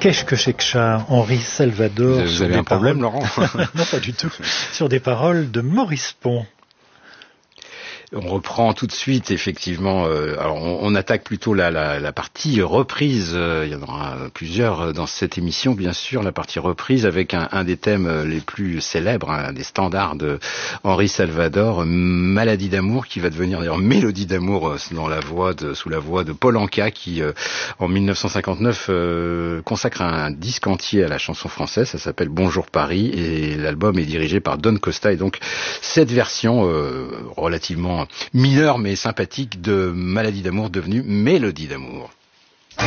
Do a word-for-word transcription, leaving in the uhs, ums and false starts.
Qu'est-ce que c'est que ça, Henri Salvador? Vous avez un problème, paroles... Laurent? Non, pas du tout. Sur des paroles de Maurice Pon. On reprend tout de suite, effectivement. Euh, alors, on, on attaque plutôt la, la, la partie reprise. Euh, il y en aura plusieurs dans cette émission, bien sûr. La partie reprise avec un, un des thèmes les plus célèbres, un des standards de Henri Salvador, Maladie d'amour, qui va devenir d'ailleurs Mélodie d'amour dans la voix de, sous la voix de Paul Anka, qui euh, en mille neuf cent cinquante-neuf euh, consacre un disque entier à la chanson française. Ça s'appelle Bonjour Paris, et l'album est dirigé par Don Costa. Et donc cette version euh, relativement mineur mais sympathique de Maladie d'amour devenue Mélodie d'amour.